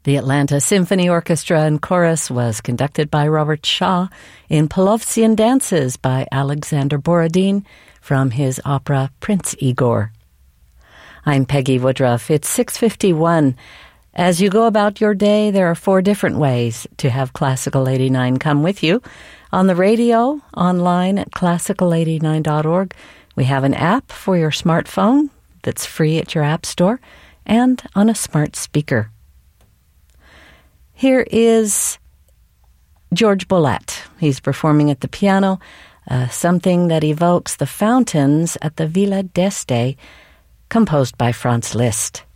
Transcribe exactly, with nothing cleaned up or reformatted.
The Atlanta Symphony Orchestra and Chorus was conducted by Robert Shaw in Polovtsian Dances by Alexander Borodin from his opera Prince Igor. I'm Peggy Woodruff. It's six fifty-one. As you go about your day, there are four different ways to have Classical eighty-nine come with you. On the radio, online at classical eighty-nine dot org. We have an app for your smartphone that's free at your app store and on a smart speaker. Here is George Boulette. He's performing at the piano, uh, something that evokes the fountains at the Villa d'Este, composed by Franz Liszt.